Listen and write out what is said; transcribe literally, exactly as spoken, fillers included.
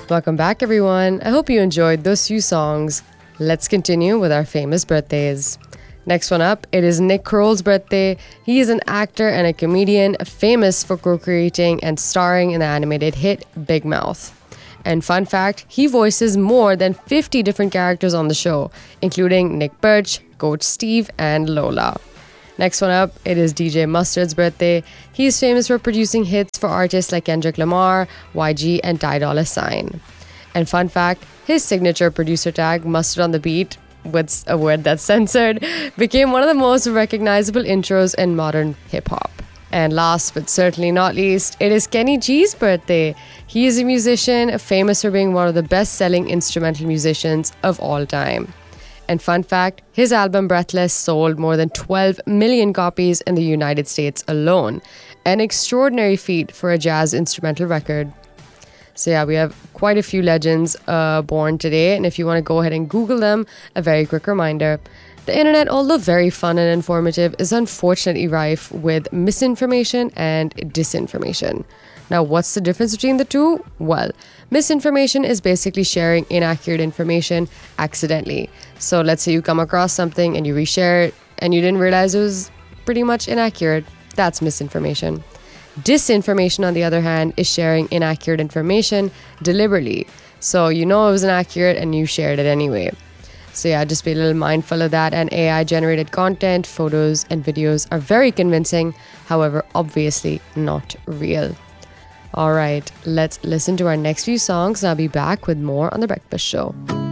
Welcome back, everyone. I hope you enjoyed those few songs. Let's continue with our famous birthdays. Next one up, it is Nick Kroll's birthday. He is an actor and a comedian famous for co-creating and starring in the animated hit Big Mouth. And fun fact, he voices more than fifty different characters on the show, including Nick Birch, Coach Steve, and Lola. Next one up, it is D J Mustard's birthday. He is famous for producing hits for artists like Kendrick Lamar, Y G, and Ty Dolla $ign. And fun fact, his signature producer tag, Mustard on the Beat, with a word that's censored, became one of the most recognizable intros in modern hip-hop. And last but certainly not least, it is Kenny G's birthday. He is a musician famous for being one of the best-selling instrumental musicians of all time. And fun fact, his album Breathless sold more than twelve million copies in the United States alone. An extraordinary feat for a jazz instrumental record. So yeah, we have quite a few legends uh, born today. And if you want to go ahead and Google them, a very quick reminder. The internet, although very fun and informative, is unfortunately rife with misinformation and disinformation. Now, what's the difference between the two? Well, misinformation is basically sharing inaccurate information accidentally. So let's say you come across something and you reshare it and you didn't realize it was pretty much inaccurate. That's misinformation. Disinformation, on the other hand, is sharing inaccurate information deliberately. So you know it was inaccurate and you shared it anyway. So yeah, just be a little mindful of that. And A I-generated content, photos, and videos are very convincing, however, obviously not real. All right, let's listen to our next few songs and I'll be back with more on The Breakfast Show.